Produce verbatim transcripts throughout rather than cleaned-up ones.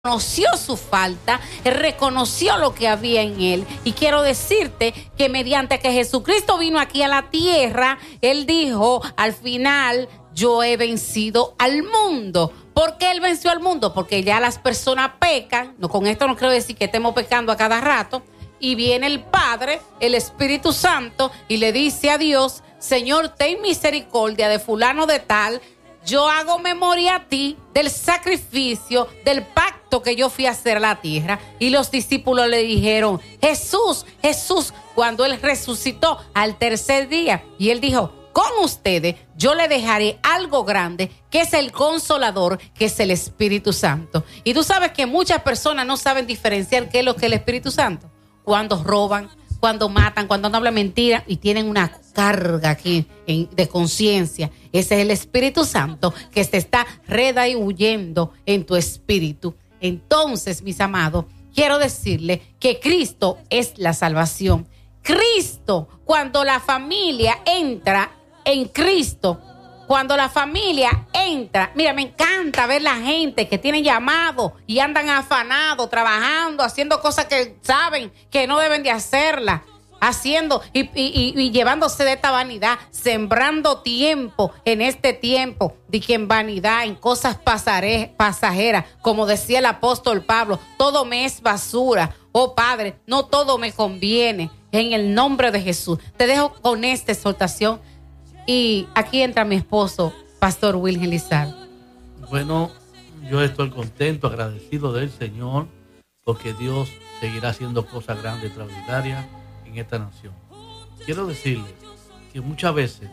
reconoció su falta, él reconoció lo que había en él. Y quiero decirte que mediante que Jesucristo vino aquí a la tierra, él dijo, al final, yo he vencido al mundo. ¿Por qué él venció al mundo? Porque ya las personas pecan. No, con esto no quiero decir que estemos pecando a cada rato. Y viene el Padre, el Espíritu Santo, y le dice a Dios, Señor, ten misericordia de fulano de tal. Yo hago memoria a ti del sacrificio, del pacto que yo fui a hacer a la tierra. Y los discípulos le dijeron, Jesús, Jesús, cuando él resucitó al tercer día. Y él dijo, con ustedes yo le dejaré algo grande, que es el Consolador, que es el Espíritu Santo. Y tú sabes que muchas personas no saben diferenciar qué es lo que es el Espíritu Santo. Cuando roban, cuando matan, cuando no hablan mentira y tienen una carga aquí en, de conciencia. Ese es el Espíritu Santo que se está redahuyendo en tu espíritu. Entonces, mis amados, quiero decirle que Cristo es la salvación. Cristo, cuando la familia entra en Cristo, cuando la familia entra, mira, me encanta ver la gente que tiene llamado y andan afanados, trabajando, haciendo cosas que saben que no deben de hacerlas, haciendo y, y, y llevándose de esta vanidad, sembrando tiempo en este tiempo, de que en vanidad, en cosas pasare, pasajeras, como decía el apóstol Pablo, todo me es basura. Oh Padre, no todo me conviene. En el nombre de Jesús, te dejo con esta exhortación. Y aquí entra mi esposo, Pastor Wilhelm Lizardo. Bueno, yo estoy contento, agradecido del Señor, porque Dios seguirá haciendo cosas grandes, extraordinarias en esta nación. Quiero decirle que muchas veces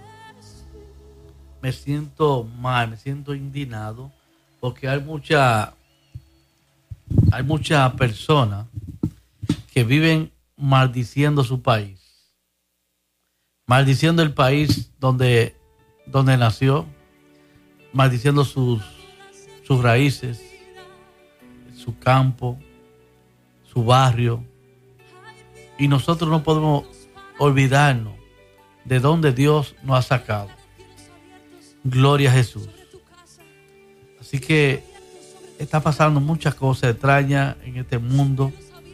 me siento mal, me siento indignado, porque hay mucha, hay muchas personas que viven maldiciendo su país, maldiciendo el país donde, donde nació, maldiciendo sus, sus raíces, su campo, su barrio. Y nosotros no podemos olvidarnos de dónde Dios nos ha sacado. Gloria a Jesús. Así que está pasando muchas cosas extrañas en este mundo,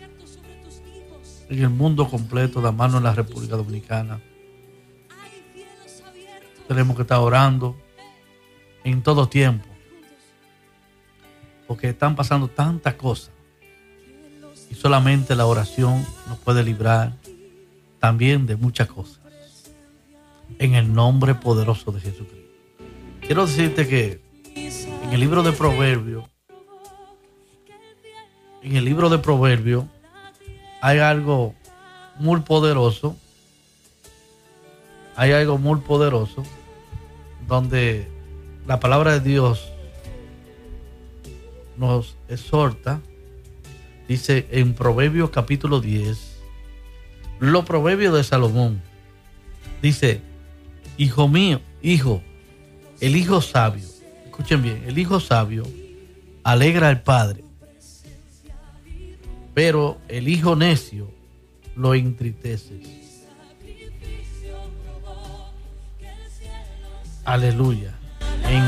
en el mundo completo, la mano en la República Dominicana. Tenemos que estar orando en todo tiempo, porque están pasando tantas cosas y solamente la oración nos puede librar también de muchas cosas, en el nombre poderoso de Jesucristo. Quiero decirte que en el libro de Proverbios, en el libro de Proverbios hay algo muy poderoso, hay algo muy poderoso donde la palabra de Dios nos exhorta. Dice en Proverbios capítulo diez, los proverbios de Salomón, dice, hijo mío, hijo, el hijo sabio, escuchen bien, el hijo sabio alegra al padre, pero el hijo necio lo entristece. Aleluya.